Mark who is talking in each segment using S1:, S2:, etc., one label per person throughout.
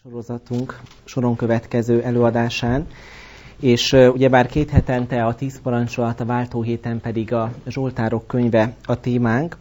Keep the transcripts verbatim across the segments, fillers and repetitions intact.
S1: Sorozatunk soron következő előadásán, és uh, ugyebár két hetente a tíz parancsolat, a váltó héten pedig a Zsoltárok könyve a témánk,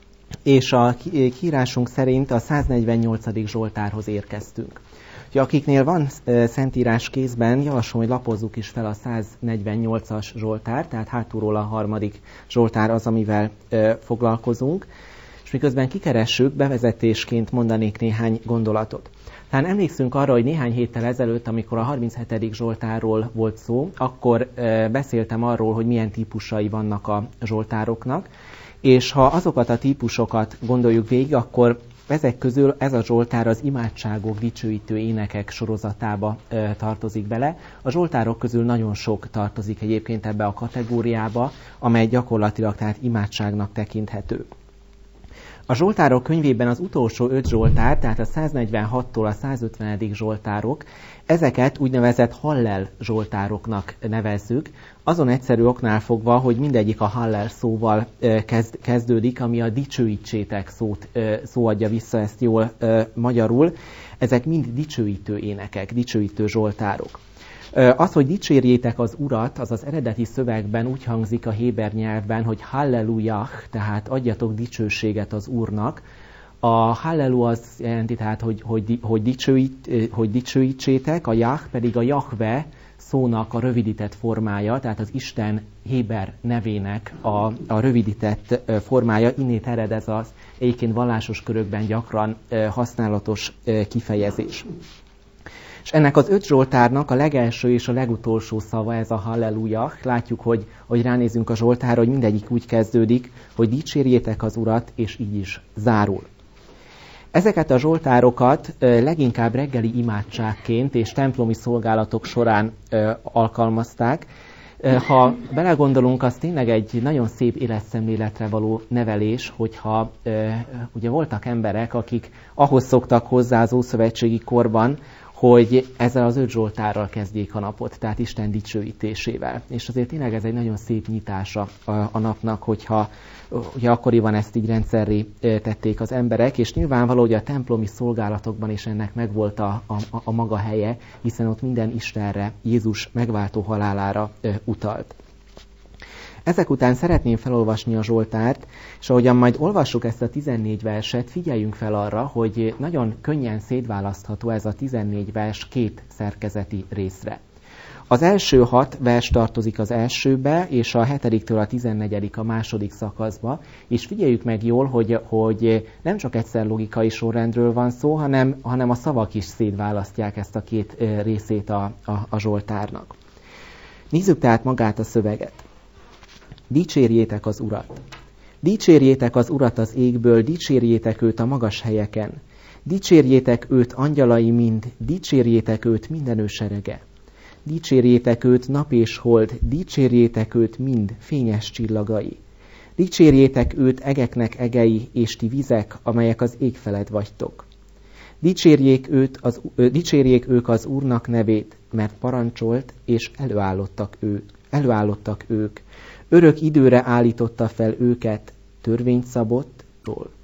S1: és a kiírásunk szerint a száznegyvennyolcadik Zsoltárhoz érkeztünk. Ugye, akiknél van uh, szentírás kézben, javaslom, hogy lapozzuk is fel a száznegyvennyolcas Zsoltár, tehát hátulról a harmadik Zsoltár az, amivel uh, foglalkozunk, és miközben kikeressük, bevezetésként mondanék néhány gondolatot. Tehát emlékszünk arra, hogy néhány héttel ezelőtt, amikor a harminchetedik Zsoltárról volt szó, akkor e, beszéltem arról, hogy milyen típusai vannak a zsoltároknak, és ha azokat a típusokat gondoljuk végig, akkor ezek közül ez a zsoltár az imádságok, dicsőítő énekek sorozatába e, tartozik bele. A zsoltárok közül nagyon sok tartozik egyébként ebbe a kategóriába, amely gyakorlatilag tehát imádságnak tekinthető. A Zsoltárok könyvében az utolsó öt zsoltár, tehát a száznegyvenhattól a százötvenedik zsoltárok, ezeket úgynevezett hallel zsoltároknak nevezzük, azon egyszerű oknál fogva, hogy mindegyik a hallel szóval kezd, kezdődik, ami a dicsőítsétek szót, szó adja vissza ezt jól magyarul. Ezek mind dicsőítő énekek, dicsőítő zsoltárok. Az, hogy dicsérjétek az Urat, az az eredeti szövegben úgy hangzik a héber nyelvben, hogy hallelujah, tehát adjatok dicsőséget az Úrnak. A hallelu az jelenti tehát, hogy, hogy, hogy, dicsőít, hogy dicsőítsétek, a Jah pedig a Jahve szónak a rövidített formája, tehát az Isten héber nevének a, a rövidített formája, innét ered ez az egyébként vallásos körökben gyakran használatos kifejezés. És ennek az öt zsoltárnak a legelső és a legutolsó szava ez a hallelujah. Látjuk, hogy, hogy ránézünk a zsoltárra, hogy mindegyik úgy kezdődik, hogy dicsérjétek az Urat, és így is zárul. Ezeket a zsoltárokat leginkább reggeli imádságként és templomi szolgálatok során alkalmazták. Ha belegondolunk, az tényleg egy nagyon szép életszemléletre való nevelés, hogyha ugye voltak emberek, akik ahhoz szoktak hozzá az ószövetségi korban, hogy ezzel az öt zsoltárral kezdjék a napot, tehát Isten dicsőítésével. És azért tényleg ez egy nagyon szép nyitása a, a napnak, hogyha ugye akkoriban ezt így rendszerré tették az emberek, és nyilvánvaló, hogy a templomi szolgálatokban is ennek megvolt a, a, a maga helye, hiszen ott minden Istenre, Jézus megváltó halálára utalt. Ezek után szeretném felolvasni a zsoltárt, és ahogyan majd olvassuk ezt a tizennégy verset, figyeljünk fel arra, hogy nagyon könnyen szétválasztható ez a tizennégy vers két szerkezeti részre. Az első hat vers tartozik az elsőbe, és a hetediktől a tizennegyedik a második szakaszba, és figyeljük meg jól, hogy, hogy nem csak egyszer logikai sorrendről van szó, hanem, hanem a szavak is szétválasztják ezt a két részét a, a, a zsoltárnak. Nézzük tehát magát a szöveget. Dicsérjétek az Urat! Dicsérjétek az Urat az égből, dicsérjétek őt a magas helyeken. Dicsérjétek őt angyalai mind, dicsérjétek őt minden őserege. Dicsérjétek őt nap és hold, dicsérjétek őt mind fényes csillagai. Dicsérjétek őt egeknek egei, és ti vizek, amelyek az ég felett vagytok. Dicsérjék, őt az, ö, dicsérjék ők az Úrnak nevét, mert parancsolt, és előállottak, ő, előállottak ők. Örök időre állította fel őket, törvényt szabott ról.